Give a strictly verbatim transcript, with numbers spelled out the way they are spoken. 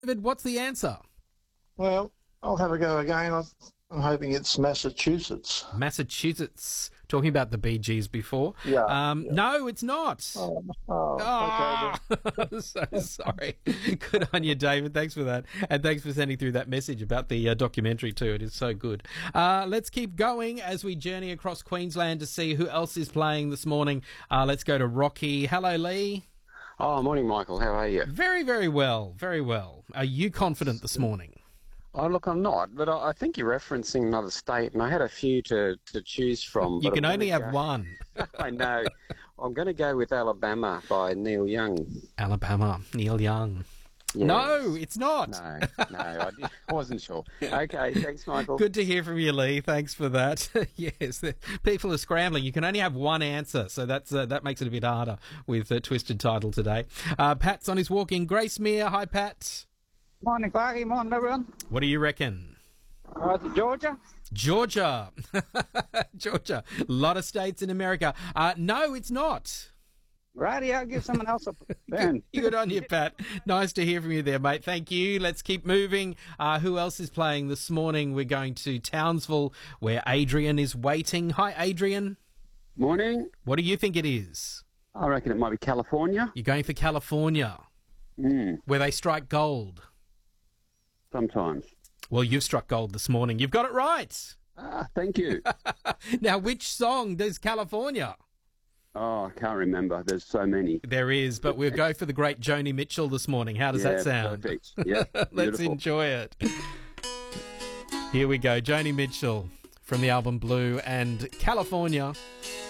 David, what's the answer? Well, I'll have a go again. I- I'm hoping it's Massachusetts. Massachusetts. Talking about the Bee Gees before. Yeah. Um, yeah. No, it's not. Oh, oh, Ah, okay. so sorry. Good on you, David. Thanks for that. And thanks for sending through that message about the uh, documentary too. It is so good. Uh, let's keep going as we journey across Queensland to see who else is playing this morning. Uh, let's go to Rocky. Hello, Lee. Oh, morning, Michael. How are you? Very, very well. Very well. Are you confident this morning? Oh, look, I'm not, but I, I think you're referencing another state, and I had a few to, to choose from. You but can I'm only gonna have go- one. I know. I'm going to go with Alabama by Neil Young. Alabama. Neil Young. Yes. No, it's not. No, no, I, did, I wasn't sure. Okay, thanks, Michael. Good to hear from you, Lee. Thanks for that. Yes, the, people are scrambling. You can only have one answer, so that's uh, that makes it a bit harder with uh, Twisted Title today. Uh, Pat's on his walk in Gracemere. Hi, Pat. Morning, Clarky. Morning, everyone. What do you reckon? Uh, Georgia? Georgia. Georgia. A lot of states in America. Uh, no, it's not. Righty, I'll give someone else a turn. Good on you, Pat. Nice to hear from you there, mate. Thank you. Let's keep moving. Uh, who else is playing this morning? We're going to Townsville, where Adrian is waiting. Hi, Adrian. Morning. What do you think it is? I reckon it might be California. You're going for California, Mm, where they strike gold. sometimes. Well, you've struck gold this morning. You've got it right. Ah, thank you. Now, which song does California? Oh, I can't remember. There's so many. There is, but we'll go for the great Joni Mitchell this morning. How does yeah, that sound? Perfect. Yeah, Let's beautiful. enjoy it. Here we go. Joni Mitchell from the album Blue and California.